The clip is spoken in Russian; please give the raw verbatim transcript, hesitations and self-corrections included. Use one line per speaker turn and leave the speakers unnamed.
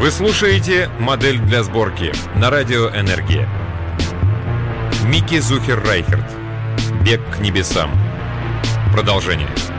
Вы слушаете «Модель для сборки» на радио «Энергия». Микки Зухер-Райхерт. «Бег к небесам». Продолжение.